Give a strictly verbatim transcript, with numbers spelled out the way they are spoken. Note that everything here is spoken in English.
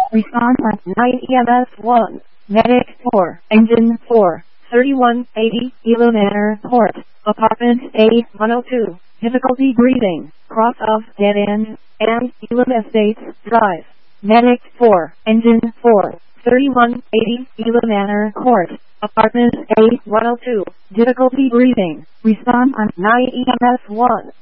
Response on nine E M S one. Medic four. Engine four. thirty-one eighty. Elam Manor Port. Apartment A one oh two. Difficulty breathing. Cross of dead end. And Elam Estates Drive. Medic four. Engine four. thirty-one eighty. Elam Manor Court. Apartment A one oh two. Difficulty breathing. Response on nine E M S one.